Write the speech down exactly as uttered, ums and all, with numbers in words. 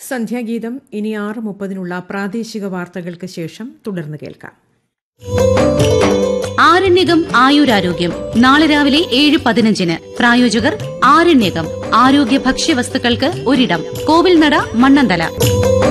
സന്ധ്യാഗീതം ഇനി ആറ് മുപ്പതിനുള്ള പ്രാദേശിക വാർത്തകൾക്ക് ശേഷം തുടർന്ന് കേൾക്കാം. ആരണ്യകം ആയുരാരോഗ്യം നാളെ രാവിലെ ഏഴ് പതിനഞ്ചിന്. പ്രായോജകർ ആരണ്യകം ആരോഗ്യ ഭക്ഷ്യവസ്തുക്കൾക്ക് ഒരിടം, കോവിൽനട, മണ്ണന്തല.